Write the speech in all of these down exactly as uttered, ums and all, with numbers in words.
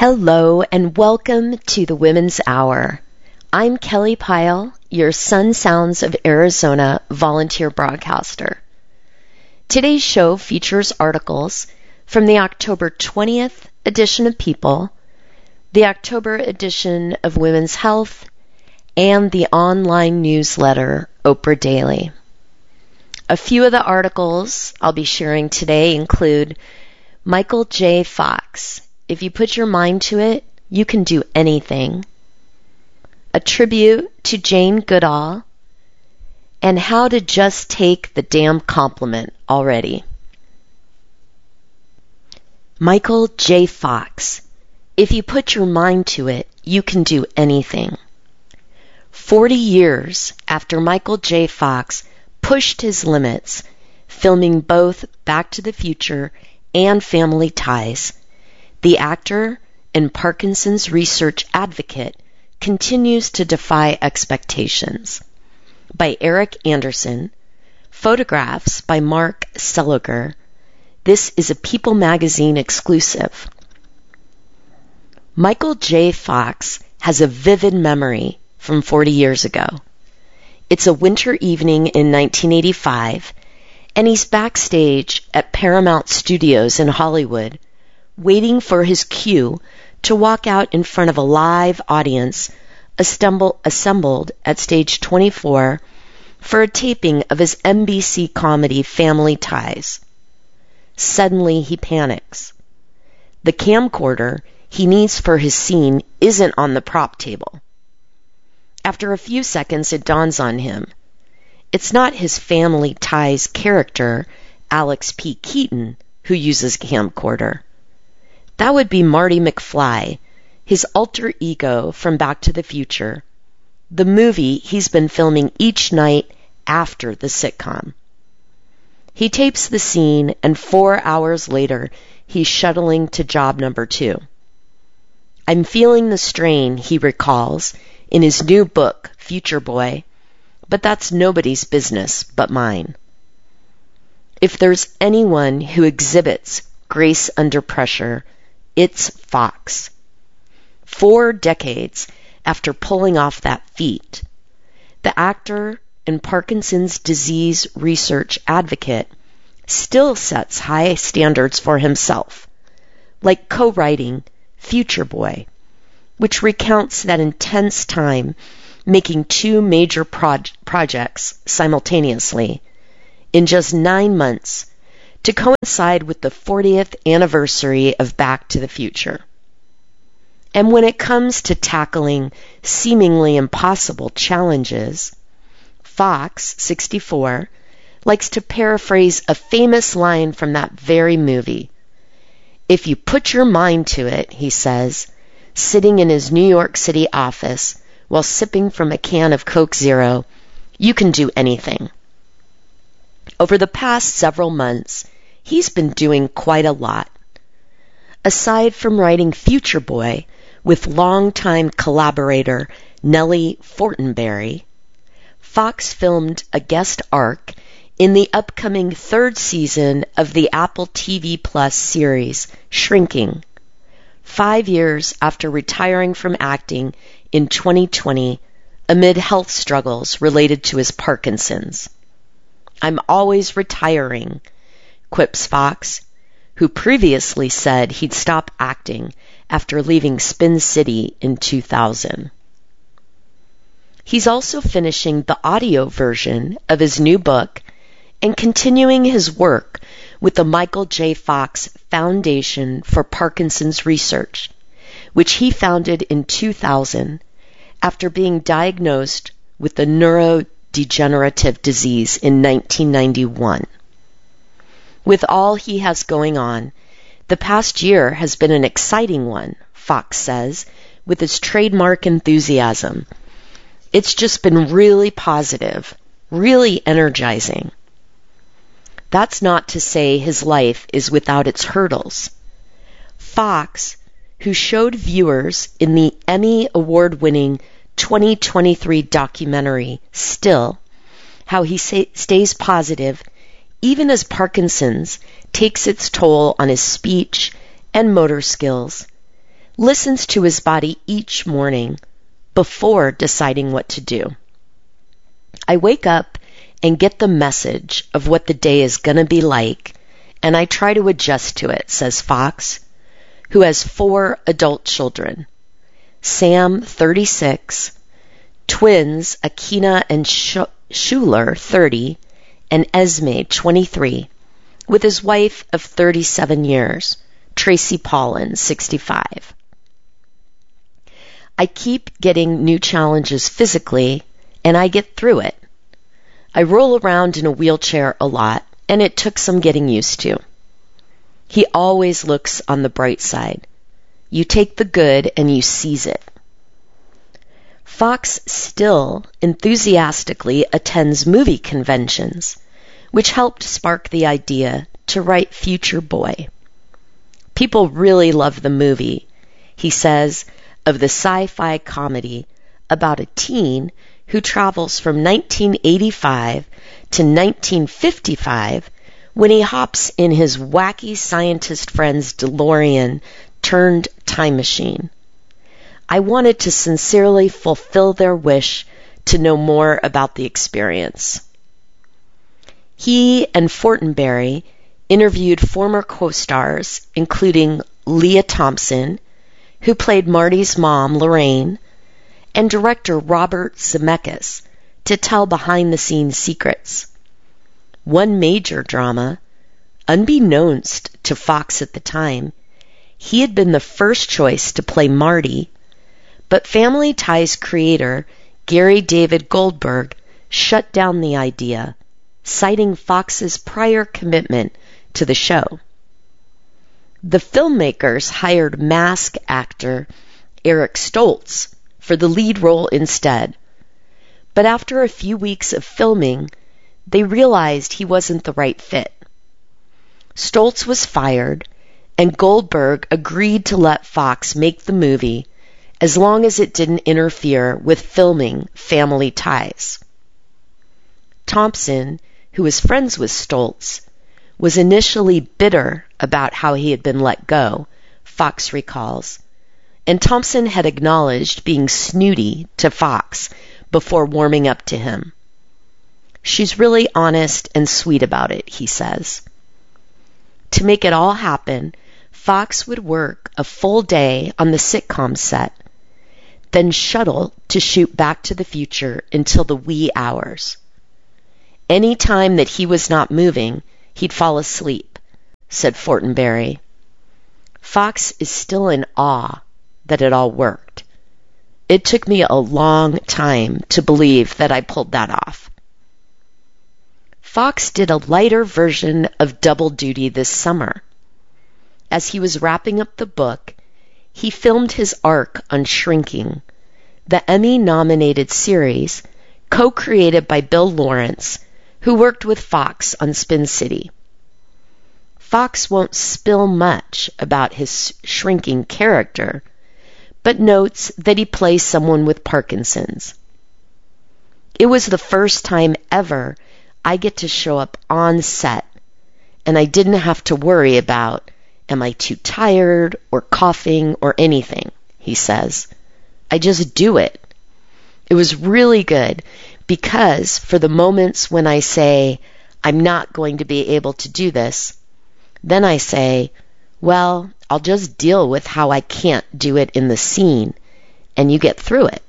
Hello and welcome to the Women's Hour. I'm Kelly Pyle, your Sun Sounds of Arizona volunteer broadcaster. Today's show features articles from the October twentieth edition of People, the October edition of Women's Health, and the online newsletter Oprah Daily. A few of the articles I'll be sharing today include Michael J. Fox. If you put your mind to it, you can do anything. A tribute to Jane Goodall, and how to just take the damn compliment already. Michael J. Fox. If you put your mind to it, you can do anything. Forty years after Michael J. Fox pushed his limits, filming both Back to the Future and Family Ties, the actor and Parkinson's research advocate continues to defy expectations. By Eric Anderson, photographs by Mark Seliger. This is a People magazine exclusive. Michael J. Fox has a vivid memory from forty years ago. It's a winter evening in nineteen eighty-five, and he's backstage at Paramount Studios in Hollywood, waiting for his cue to walk out in front of a live audience assemble, assembled at stage twenty-four for a taping of his N B C comedy Family Ties. Suddenly he panics. The camcorder he needs for his scene isn't on the prop table. After a few seconds, it dawns on him. It's not his Family Ties character, Alex P. Keaton, who uses a camcorder. That would be Marty McFly, his alter ego from Back to the Future, the movie he's been filming each night after the sitcom. He tapes the scene, and four hours later, he's shuttling to job number two. I'm feeling the strain, he recalls, in his new book, Future Boy, but that's nobody's business but mine. If there's anyone who exhibits grace under pressure, it's Fox. Four decades after pulling off that feat, the actor and Parkinson's disease research advocate still sets high standards for himself, like co-writing Future Boy, which recounts that intense time making two major proj- projects simultaneously in just nine months to coincide with the fortieth anniversary of Back to the Future. And when it comes to tackling seemingly impossible challenges, Fox, sixty-four, likes to paraphrase a famous line from that very movie. If you put your mind to it, he says, sitting in his New York City office while sipping from a can of Coke Zero, you can do anything. Over the past several months, he's been doing quite a lot. Aside from writing Future Boy with longtime collaborator Nellie Fortenberry, Fox filmed a guest arc in the upcoming third season of the Apple T V Plus series Shrinking, five years after retiring from acting in twenty twenty amid health struggles related to his Parkinson's. I'm always retiring, quips Fox, who previously said he'd stop acting after leaving Spin City in two thousand. He's also finishing the audio version of his new book and continuing his work with the Michael J. Fox Foundation for Parkinson's Research, which he founded in two thousand after being diagnosed with the neurodegenerative disease in nineteen ninety-one. With all he has going on, the past year has been an exciting one, Fox says, with his trademark enthusiasm. It's just been really positive, really energizing. That's not to say his life is without its hurdles. Fox, who showed viewers in the Emmy Award-winning twenty twenty-three documentary, Still, how he say, stays positive even as Parkinson's takes its toll on his speech and motor skills, listens to his body each morning before deciding what to do. I wake up and get the message of what the day is going to be like, and I try to adjust to it, says Fox, who has four adult children. Sam, thirty-six, twins Akina and Sh- Schuler, thirty, and Esme, twenty-three, with his wife of thirty-seven years, Tracy Paulin, sixty-five. I keep getting new challenges physically, and I get through it. I roll around in a wheelchair a lot, and it took some getting used to. He always looks on the bright side. You take the good and you seize it. Fox still enthusiastically attends movie conventions, which helped spark the idea to write Future Boy. People really love the movie, he says, of the sci-fi comedy about a teen who travels from nineteen eighty-five to nineteen fifty-five when he hops in his wacky scientist friend's DeLorean turned time machine. I wanted to sincerely fulfill their wish to know more about the experience. He and Fortenberry interviewed former co-stars, including Leah Thompson, who played Marty's mom, Lorraine, and director Robert Zemeckis to tell behind-the-scenes secrets. One major drama, unbeknownst to Fox at the time, he had been the first choice to play Marty, but Family Ties creator Gary David Goldberg shut down the idea, citing Fox's prior commitment to the show. The filmmakers hired mask actor Eric Stoltz for the lead role instead, but after a few weeks of filming, they realized he wasn't the right fit. Stoltz was fired, and Goldberg agreed to let Fox make the movie as long as it didn't interfere with filming Family Ties. Thompson, who was friends with Stoltz, was initially bitter about how he had been let go, Fox recalls, and Thompson had acknowledged being snooty to Fox before warming up to him. She's really honest and sweet about it, he says. To make it all happen, Fox would work a full day on the sitcom set, then shuttle to shoot Back to the Future until the wee hours. Any time that he was not moving, he'd fall asleep, said Fortenberry. Fox is still in awe that it all worked. It took me a long time to believe that I pulled that off. Fox did a lighter version of Double Duty this summer. As he was wrapping up the book, he filmed his arc on Shrinking, the Emmy-nominated series co-created by Bill Lawrence, who worked with Fox on Spin City. Fox won't spill much about his shrinking character, but notes that he plays someone with Parkinson's. It was the first time ever I get to show up on set, and I didn't have to worry about, am I too tired or coughing or anything, he says. I just do it. It was really good because for the moments when I say, I'm not going to be able to do this, then I say, well, I'll just deal with how I can't do it in the scene, and you get through it.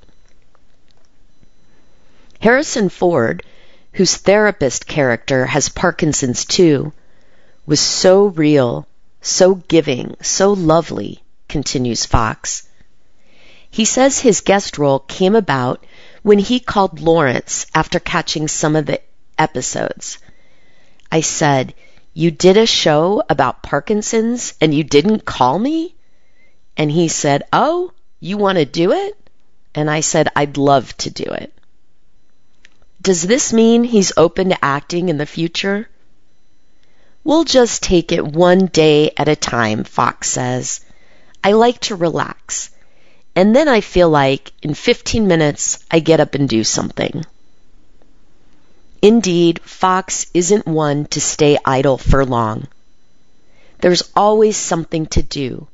Harrison Ford, whose therapist character has Parkinson's too, was so real, so giving, so lovely, continues Fox. He says his guest role came about when he called Lawrence after catching some of the episodes. I said, you did a show about Parkinson's and you didn't call me? And he said, oh, you want to do it? And I said, I'd love to do it. Does this mean he's open to acting in the future? We'll just take it one day at a time, Fox says. I like to relax. And then I feel like in fifteen minutes I get up and do something. Indeed, Fox isn't one to stay idle for long. There's always something to do,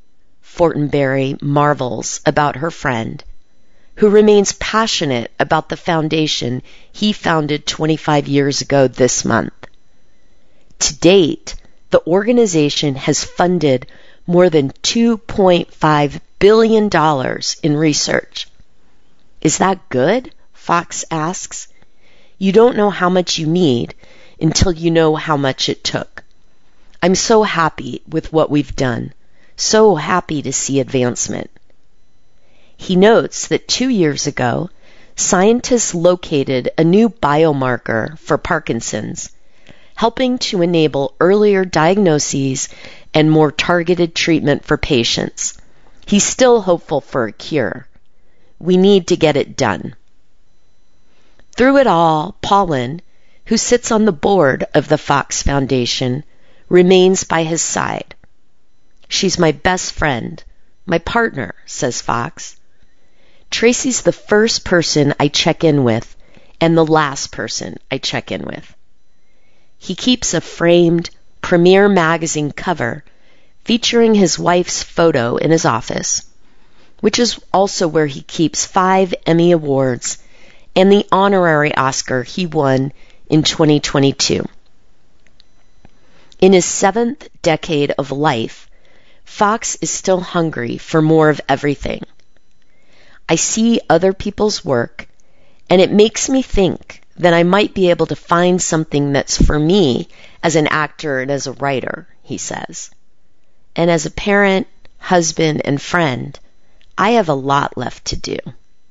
Fortenberry marvels about her friend, who remains passionate about the foundation he founded twenty-five years ago this month. To date, the organization has funded more than two point five billion dollars in research. Is that good? Fox asks. You don't know how much you need until you know how much it took. I'm so happy with what we've done, so happy to see advancement. He notes that two years ago, scientists located a new biomarker for Parkinson's, helping to enable earlier diagnoses and more targeted treatment for patients. He's still hopeful for a cure. We need to get it done. Through it all, Pauline, who sits on the board of the Fox Foundation, remains by his side. She's my best friend, my partner, says Fox. Tracy's the first person I check in with and the last person I check in with. He keeps a framed Premiere magazine cover featuring his wife's photo in his office, which is also where he keeps five Emmy Awards and the honorary Oscar he won in twenty twenty-two. In his seventh decade of life, Fox is still hungry for more of everything. I see other people's work, and it makes me think that I might be able to find something that's for me as an actor and as a writer, he says. And as a parent, husband, and friend, I have a lot left to do.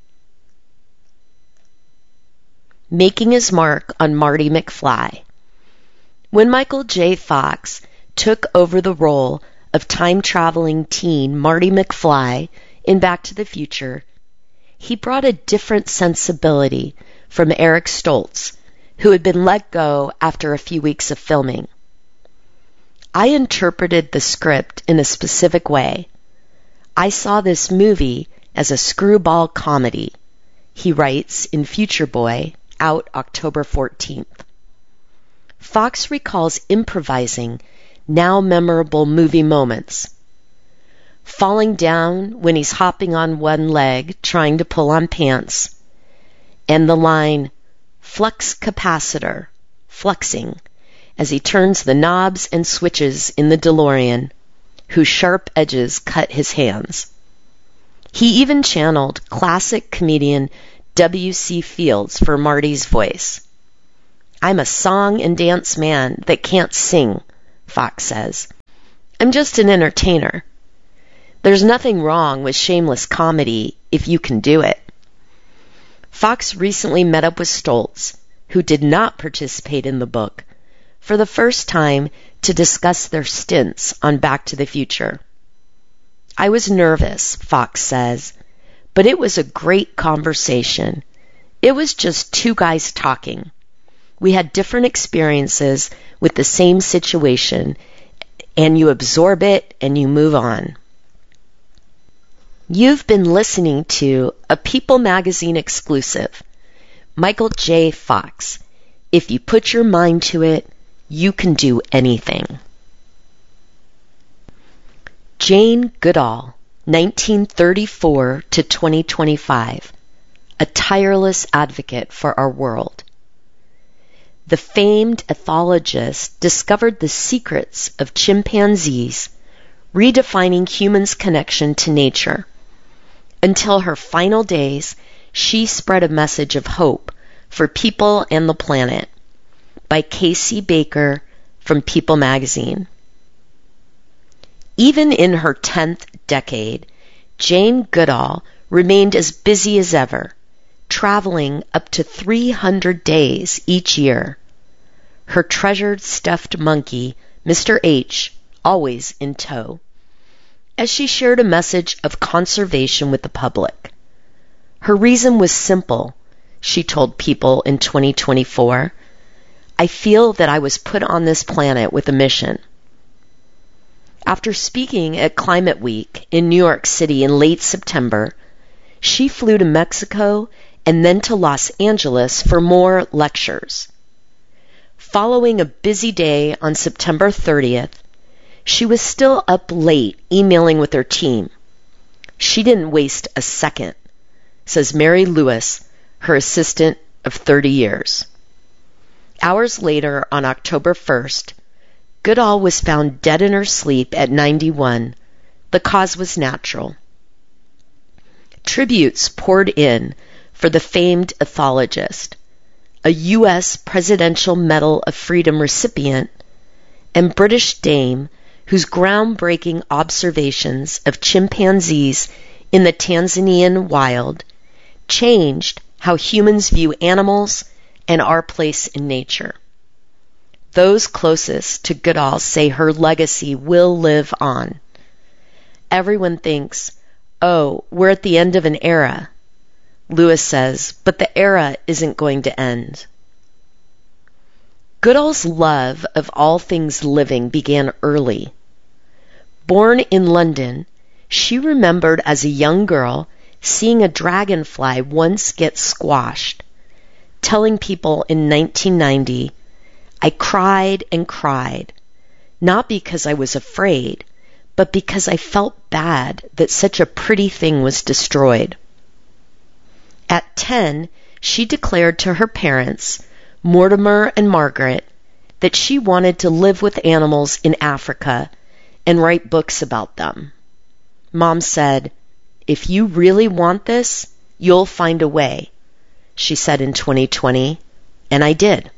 Making his mark on Marty McFly. When Michael J. Fox took over the role of time-traveling teen Marty McFly in Back to the Future, he brought a different sensibility from Eric Stoltz, who had been let go after a few weeks of filming. I interpreted the script in a specific way. I saw this movie as a screwball comedy, he writes in Future Boy, out October fourteenth. Fox recalls improvising now memorable movie moments. Falling down when he's hopping on one leg trying to pull on pants, and the line, flux capacitor, fluxing, as he turns the knobs and switches in the DeLorean, whose sharp edges cut his hands. He even channeled classic comedian W C Fields for Marty's voice. I'm a song and dance man that can't sing, Fox says. I'm just an entertainer. There's nothing wrong with shameless comedy if you can do it. Fox recently met up with Stoltz, who did not participate in the book, for the first time to discuss their stints on Back to the Future. I was nervous, Fox says, but it was a great conversation. It was just two guys talking. We had different experiences with the same situation, and you absorb it and you move on. You've been listening to a People Magazine exclusive, Michael J. Fox. If you put your mind to it, you can do anything. Jane Goodall, nineteen thirty-four to twenty twenty-five, a tireless advocate for our world. The famed ethologist discovered the secrets of chimpanzees, redefining humans' connection to nature. Until her final days, she spread a message of hope for people and the planet. By Casey Baker from People Magazine. Even in her tenth decade, Jane Goodall remained as busy as ever, traveling up to three hundred days each year. Her treasured stuffed monkey, Mister H, always in tow, as she shared a message of conservation with the public. Her reason was simple, she told People in twenty twenty-four. I feel that I was put on this planet with a mission. After speaking at Climate Week in New York City in late September, she flew to Mexico and then to Los Angeles for more lectures. Following a busy day on September thirtieth, She was still up late emailing with her team. She didn't waste a second, says Mary Lewis, her assistant of thirty years. Hours later, on October first, Goodall was found dead in her sleep at ninety-one. The cause was natural. Tributes poured in for the famed ethologist, a U S Presidential Medal of Freedom recipient, and British dame whose groundbreaking observations of chimpanzees in the Tanzanian wild changed how humans view animals and our place in nature. Those closest to Goodall say her legacy will live on. Everyone thinks, oh, we're at the end of an era. Lewis says, but the era isn't going to end. Goodall's love of all things living began early. Born in London, she remembered as a young girl seeing a dragonfly once get squashed, telling people in nineteen ninety, I cried and cried, not because I was afraid, but because I felt bad that such a pretty thing was destroyed. At ten, she declared to her parents, Mortimer and Margaret, that she wanted to live with animals in Africa and write books about them. Mom said, if you really want this, you'll find a way, she said in twenty twenty, and I did.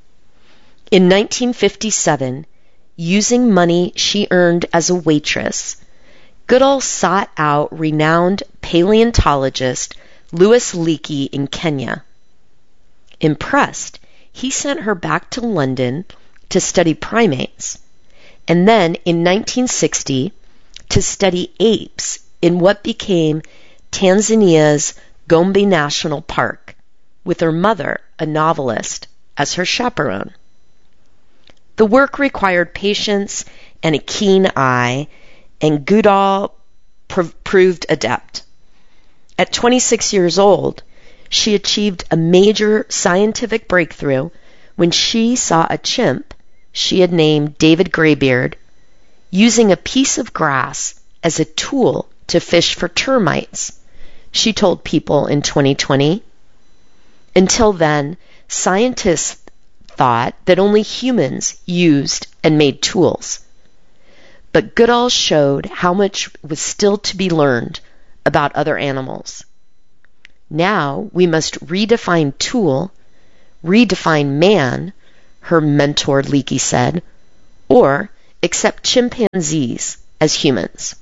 In nineteen fifty-seven, using money she earned as a waitress, Goodall sought out renowned paleontologist Louis Leakey in Kenya. Impressed, he sent her back to London to study primates, and then in nineteen sixty to study apes in what became Tanzania's Gombe National Park, with her mother, a novelist, as her chaperone. The work required patience and a keen eye, and Goodall pr- proved adept. At twenty-six years old, she achieved a major scientific breakthrough when she saw a chimp she had named David Greybeard using a piece of grass as a tool to fish for termites, she told People in twenty twenty. Until then, scientists thought that only humans used and made tools. But Goodall showed how much was still to be learned about other animals. Now we must redefine tool, redefine man, her mentor Leakey said, or accept chimpanzees as humans.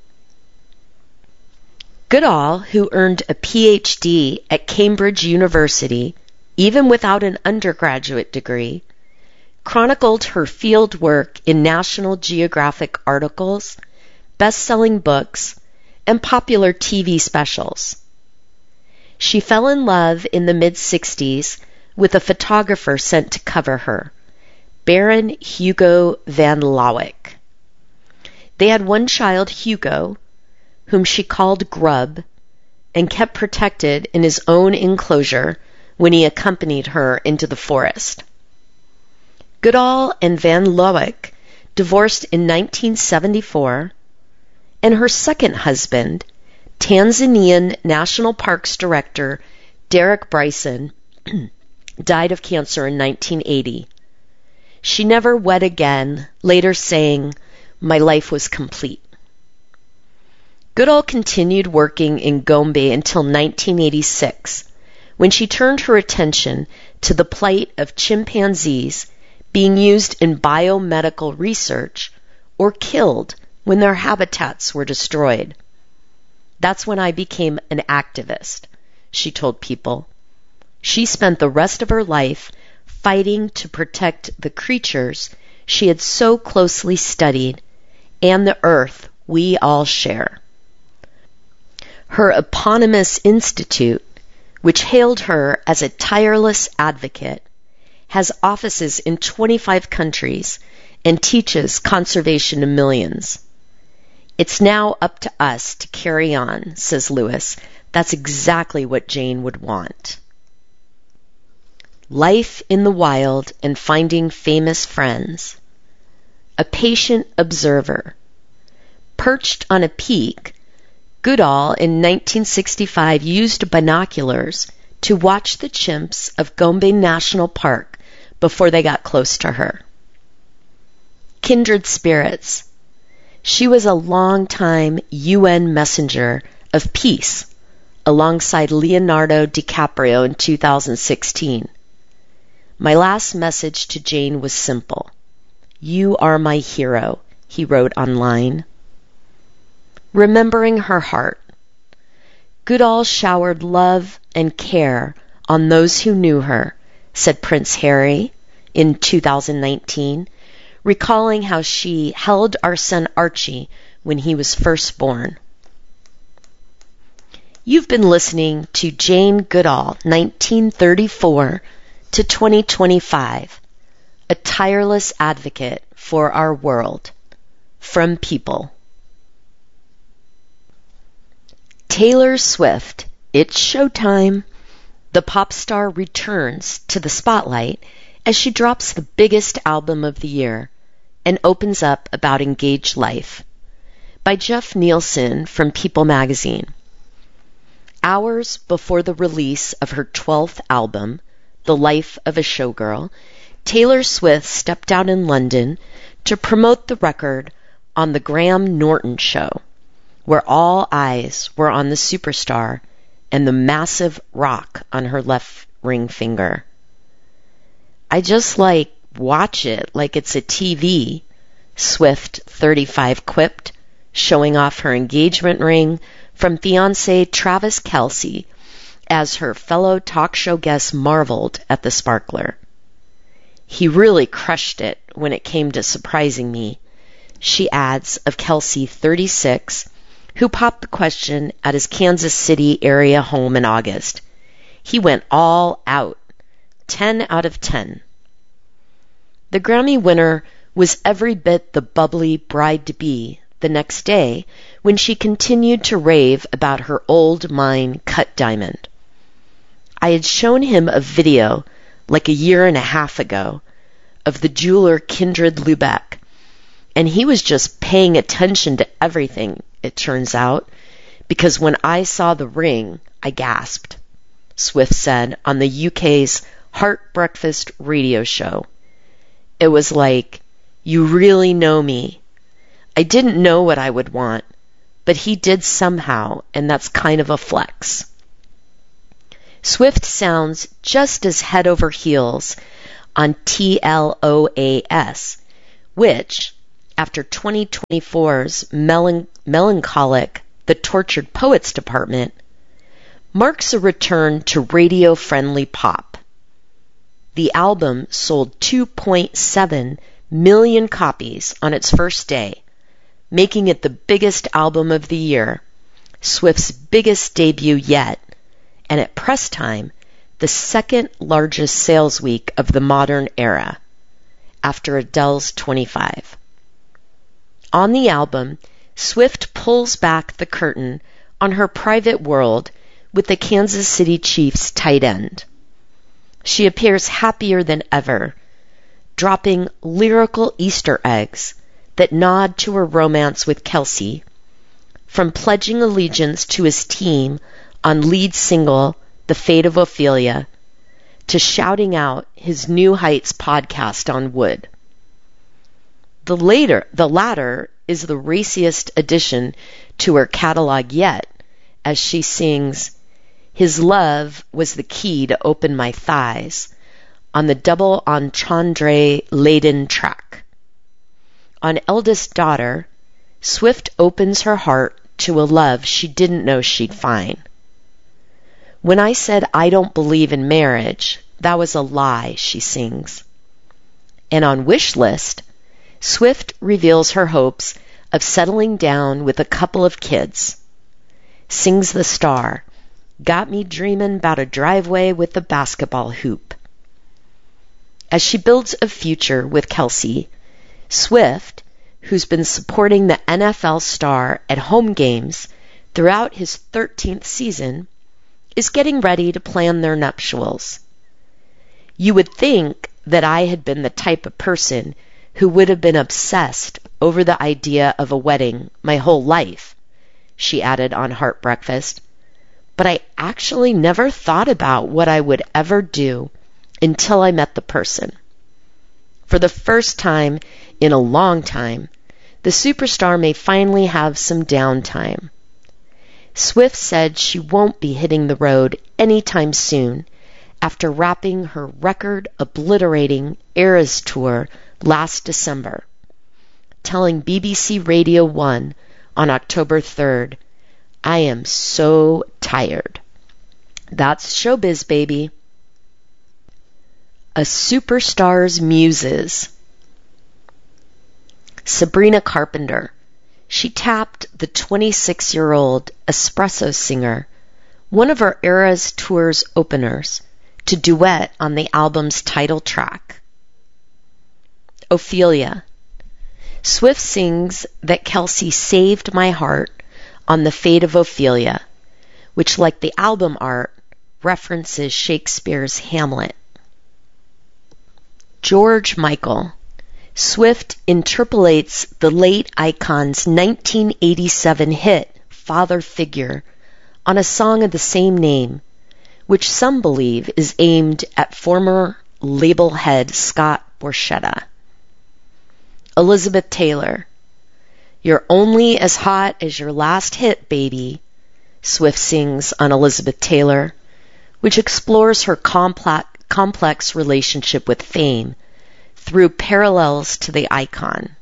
Goodall, who earned a P H D at Cambridge University, even without an undergraduate degree, chronicled her field work in National Geographic articles, best-selling books, and popular T V specials. She fell in love in the mid-sixties with a photographer sent to cover her, Baron Hugo van Lawick. They had one child, Hugo, whom she called Grub, and kept protected in his own enclosure when he accompanied her into the forest. Goodall and van Lawick divorced in nineteen seventy-four, and her second husband, Tanzanian National Parks Director Derek Bryson, died of cancer in nineteen eighty. She never wed again, later saying, "My life was complete." Goodall continued working in Gombe until nineteen eighty-six, when she turned her attention to the plight of chimpanzees being used in biomedical research or killed when their habitats were destroyed. That's when I became an activist, she told People. She spent the rest of her life fighting to protect the creatures she had so closely studied and the earth we all share. Her eponymous institute, which hailed her as a tireless advocate, has offices in twenty-five countries and teaches conservation to millions. It's now up to us to carry on, says Lewis. That's exactly what Jane would want. Life in the Wild and Finding Famous Friends. a patient observer. Perched on a peak, Goodall in nineteen sixty-five used binoculars to watch the chimps of Gombe National Park before they got close to her. Kindred spirits. She was a long-time U N messenger of peace alongside Leonardo DiCaprio in two thousand sixteen. My last message to Jane was simple. You are my hero, he wrote online. Remembering her heart. Goodall showered love and care on those who knew her, said Prince Harry in two thousand nineteen, recalling how she held our son Archie when he was first born. You've been listening to Jane Goodall, nineteen thirty-four to twenty twenty-five, a tireless advocate for our world, from People. Taylor Swift, it's showtime. The pop star returns to the spotlight as she drops the biggest album of the year and opens up about engaged life. By Jeff Nielsen from People magazine. Hours before the release of her twelfth album, The Life of a Showgirl, Taylor Swift stepped out in London to promote the record on the Graham Norton Show, where all eyes were on the superstar and the massive rock on her left ring finger. I just like watch it like it's a T V, Swift, thirty-five, quipped, showing off her engagement ring from fiancé Travis Kelce as her fellow talk show guests marveled at the sparkler. He really crushed it when it came to surprising me, she adds of Kelce, thirty-six, who popped the question at his Kansas City area home in August. He went all out, ten out of ten. The Grammy winner was every bit the bubbly bride-to-be the next day when she continued to rave about her old mine cut diamond. I had shown him a video like a year and a half ago of the jeweler Kindred Lubeck, and he was just paying attention to everything, it turns out, because when I saw the ring, I gasped, Swift said on the U K's Heart Breakfast radio show. It was like, you really know me. I didn't know what I would want, but he did somehow, and that's kind of a flex. Swift sounds just as head over heels on T L O A S, which, after twenty twenty-four's melan- melancholic The Tortured Poets Department, marks a return to radio-friendly pop. The album sold two point seven million copies on its first day, making it the biggest album of the year, Swift's biggest debut yet, and at press time, the second largest sales week of the modern era, after Adele's twenty-five. On the album, Swift pulls back the curtain on her private world with the Kansas City Chiefs tight end. She appears happier than ever, dropping lyrical Easter eggs that nod to her romance with Kelce, from pledging allegiance to his team on lead single The Fate of Ophelia, to shouting out his New Heights podcast on Wood. The later, the latter is the raciest addition to her catalog yet, as she sings, His love was the key to open my thighs, on the double entendre-laden track. On Eldest Daughter, Swift opens her heart to a love she didn't know she'd find. When I said I don't believe in marriage, that was a lie, she sings. And on Wish List, Swift reveals her hopes of settling down with a couple of kids. Sings the star, got me dreamin' about a driveway with a basketball hoop. As she builds a future with Kelce, Swift, who's been supporting the N F L star at home games throughout his thirteenth season, is getting ready to plan their nuptials. You would think that I had been the type of person who would have been obsessed over the idea of a wedding my whole life, she added on Heart Breakfast. But I actually never thought about what I would ever do until I met the person. For the first time in a long time, the superstar may finally have some downtime. Swift said she won't be hitting the road anytime soon after wrapping her record-obliterating Eras tour last December, telling B B C Radio one on October third, "I am so tired." That's showbiz, baby. A superstar's muses. Sabrina Carpenter. She tapped the twenty-six-year-old espresso singer, one of her Eras tour's openers, to duet on the album's title track. Ophelia. Swift sings that Kelsey saved my heart on the fate of Ophelia, which, like the album art, references Shakespeare's Hamlet. George Michael. Swift interpolates the late icon's nineteen eighty-seven hit Father Figure on a song of the same name, which some believe is aimed at former label head Scott Borchetta. Elizabeth Taylor. You're only as hot as your last hit, baby, Swift sings on Elizabeth Taylor, which explores her complex, complex relationship with fame through parallels to the icon.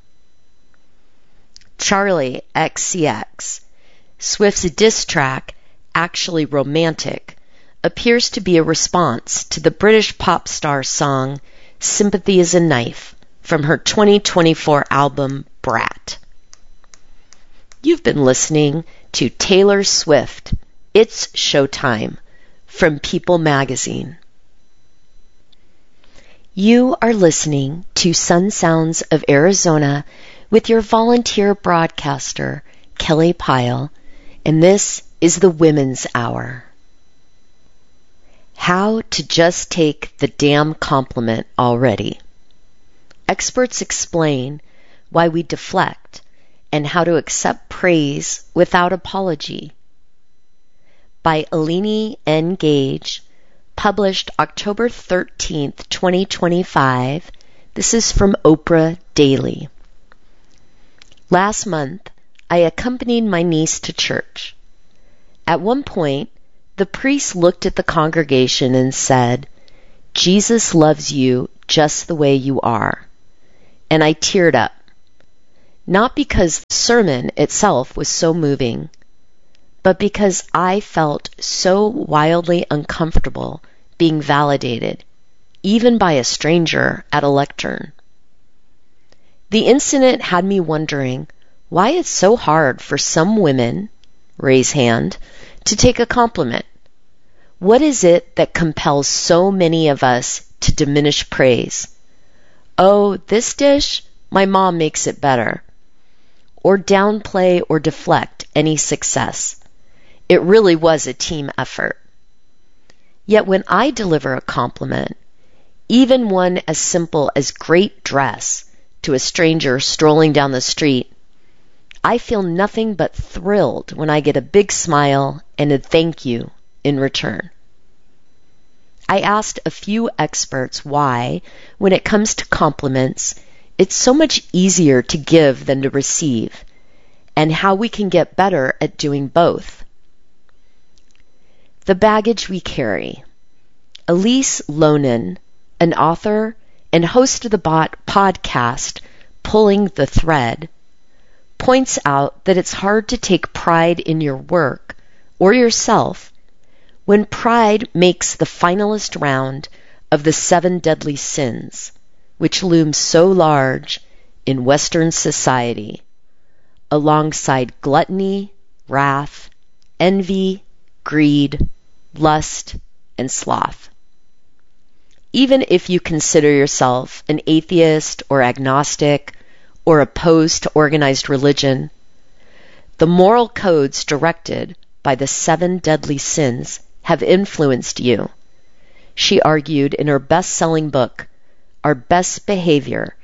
Charlie X C X. Swift's diss track, Actually Romantic, appears to be a response to the British pop star song Sympathy is a Knife from her twenty twenty-four album Brat. You've been listening to Taylor Swift, It's Showtime, from People Magazine. You are listening to Sun Sounds of Arizona with your volunteer broadcaster, Kelly Pyle, and this is the Women's Hour. How to just take the damn compliment already. Experts explain why we deflect and how to accept praise without apology. By Eleni N. Gage, published October thirteenth, twenty twenty-five. This is from Oprah Daily. Last month, I accompanied my niece to church. At one point, the priest looked at the congregation and said, "Jesus loves you just the way you are." And I teared up. Not because the sermon itself was so moving, but because I felt so wildly uncomfortable being validated, even by a stranger at a lectern. The incident had me wondering why it's so hard for some women, raise hand, to take a compliment. What is it that compels so many of us to diminish praise? Oh, this dish, my mom makes it better. Or downplay or deflect any success. It really was a team effort. Yet when I deliver a compliment, even one as simple as great dress, to a stranger strolling down the street, I feel nothing but thrilled when I get a big smile and a thank you in return. I asked a few experts why, when it comes to compliments, it's so much easier to give than to receive, and how we can get better at doing both. The baggage we carry. Elise Loehnen, an author and host of the bot podcast Pulling the Thread, points out that it's hard to take pride in your work or yourself when pride makes the finalist round of the seven deadly sins, which looms so large in Western society, alongside gluttony, wrath, envy, greed, lust, and sloth. Even if you consider yourself an atheist or agnostic or opposed to organized religion, the moral codes directed by the seven deadly sins have influenced you, she argued in her best-selling book, Our Best Behavior,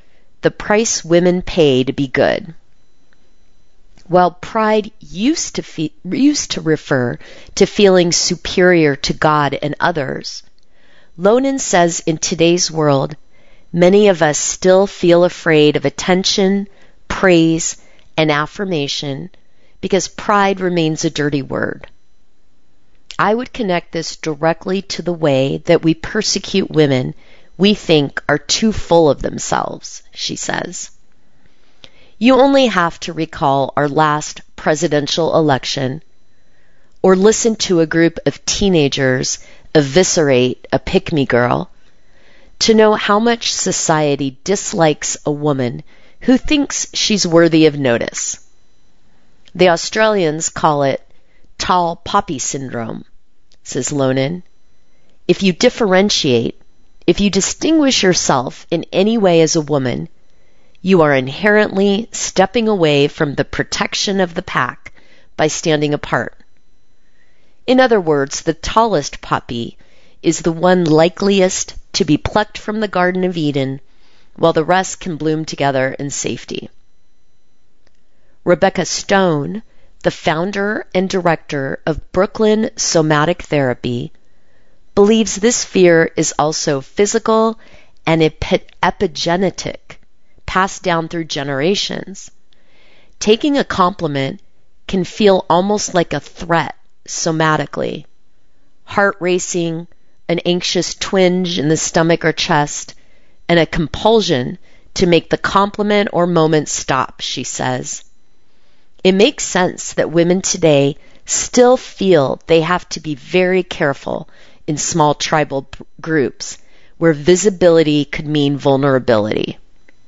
the price women pay to be good. While pride used to fe- used to refer to feeling superior to God and others, Lonen says in today's world, many of us still feel afraid of attention, praise, and affirmation because pride remains a dirty word. I would connect this directly to the way that we persecute women we think are too full of themselves, she says. You only have to recall our last presidential election or listen to a group of teenagers eviscerate a pick-me girl to know how much society dislikes a woman who thinks she's worthy of notice. The Australians call it tall poppy syndrome, says Lonen. If you differentiate, if you distinguish yourself in any way as a woman, you are inherently stepping away from the protection of the pack by standing apart. In other words, the tallest poppy is the one likeliest to be plucked from the Garden of Eden, while the rest can bloom together in safety. Rebecca Stone, the founder and director of Brooklyn Somatic Therapy, believes this fear is also physical and epi- epigenetic, passed down through generations. Taking a compliment can feel almost like a threat somatically. Heart racing, an anxious twinge in the stomach or chest, and a compulsion to make the compliment or moment stop, she says. It makes sense that women today still feel they have to be very careful in small tribal p- groups where visibility could mean vulnerability.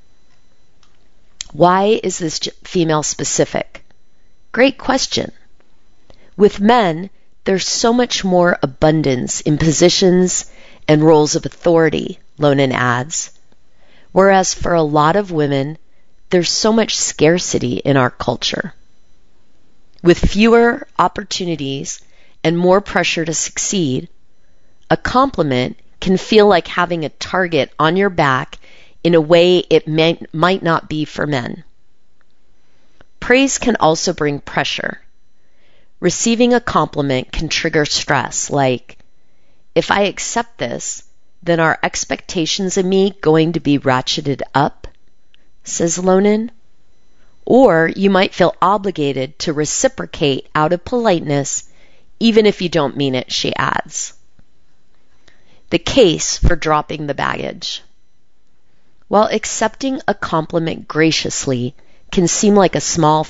Why is this female specific? Great question. With men, there's so much more abundance in positions and roles of authority, Lonen adds, whereas for a lot of women, there's so much scarcity in our culture. With fewer opportunities and more pressure to succeed, a compliment can feel like having a target on your back in a way it may, might not be for men. Praise can also bring pressure. Receiving a compliment can trigger stress, like, if I accept this, then are expectations of me going to be ratcheted up, says Lonen? Or you might feel obligated to reciprocate out of politeness, even if you don't mean it, she adds. The case for dropping the baggage. While accepting a compliment graciously can seem like a small